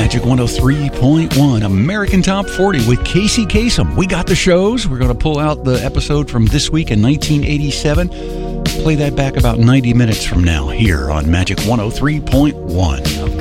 Magic 103.1, American Top 40 with Casey Kasem. We got the shows. We're going to pull out the episode from this week in 1987. Play that back about 90 minutes from now here on Magic 103.1.